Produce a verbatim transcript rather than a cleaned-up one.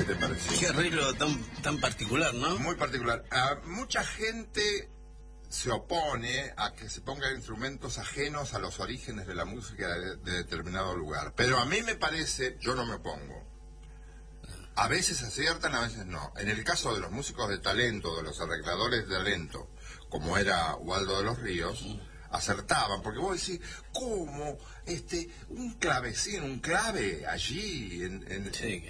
¿Qué te pareció? Qué arreglo tan, tan particular, ¿no? Muy particular. A mucha gente se opone a que se pongan instrumentos ajenos a los orígenes de la música de, de determinado lugar. Pero a mí me parece, yo no me opongo. A veces aciertan, a veces no. En el caso de los músicos de talento, de los arregladores de talento, como era Waldo de los Ríos, acertaban, porque vos decís, ¿cómo? Este, un clavecín, un clave allí, en, en, Sí.